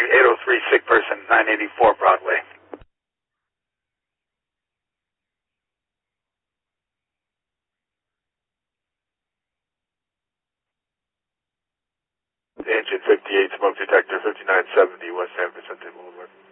rescue 803, sick person, 984 Broadway. Engine 58, smoke detector 5970, West San Vicente Boulevard.